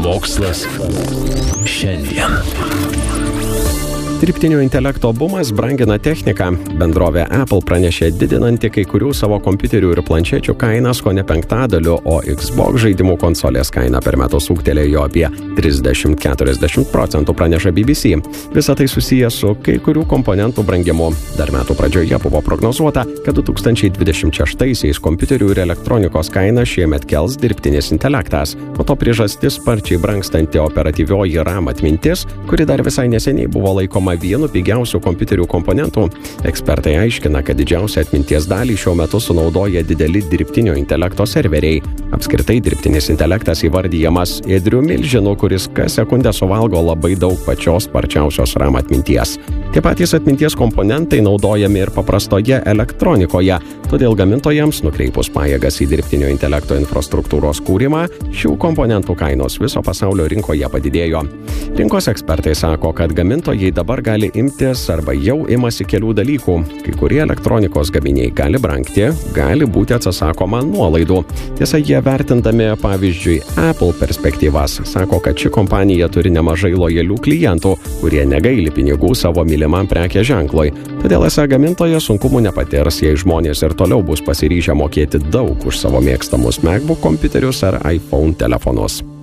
Mokslas šiandien. Dirbtinio intelekto bumas brangina techniką. Bendrovė Apple pranešė didinanti kai kurių savo kompiuterių ir planšečių kainas kone 5%, o Xbox žaidimų konsolės kaina per metus ūgtelėjo apie 30–40%, praneša BBC. Visa tai susiję su kai kurių komponentų brangimu. Dar metų pradžioje buvo prognozuota, kad 2026-aisiais kompiuterių ir elektronikos kainą šiemet kels dirbtinis intelektas. O to priežastis sparčiai brangstanti operatyvioji RAM atmintis, kuri dar visai neseniai buvo laikoma vienu pigiausių kompiuterių komponentų. Ekspertai aiškina, kad didžiausią atminties dalį šiuo metu sunaudoja dideli dirbtinio intelekto serveriai. Apskritai dirbtinis intelektas įvardijamas ėdriu milžinu, kuris kas sekundę suvalgo labai daug pačios sparčiausios RAM atminties. Tie patys atminties komponentai naudojami ir paprastoje elektronikoje, todėl gamintojams nukreipus pajėgas į dirbtinio intelekto infrastruktūros kūrimą, šių komponentų kainos viso pasaulio rinkoje padidėjo. Rinkos ekspertai sako, kad gamintojai dabar gali imtis arba jau imasi kelių dalykų. Kai kurie elektronikos gaminiai gali brangti, gali būti atsisakoma nuolaidų. Tiesa, jie vertindami, pavyzdžiui, Apple perspektyvas, sako, kad ši kompanija turi nemažai lojalių klientų, kurie negaili pinigų savo mylimam prekės ženklui. Todėl esą gamintojas sunkumų nepatirs, jei žmonės ir toliau bus pasiryžę mokėti daug už savo mėgstamus MacBook kompiuterius ar iPhone telefonus.